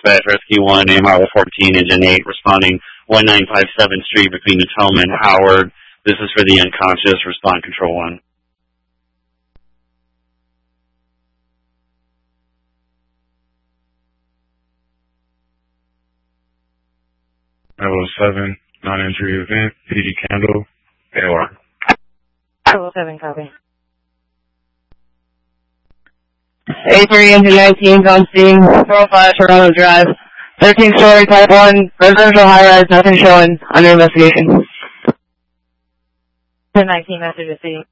dispatch, Rescue 1, AMR 14, Engine 8, responding 1957 Street between Natoma and Howard. This is for the unconscious. Respond Control 1. 007, non-injury event, PD Candle, AOR. 007, copy. A3 Engine 19 on scene, 405 Toronto Drive, 13-story Type 1, residential high-rise, nothing showing, under investigation. 1019, message received.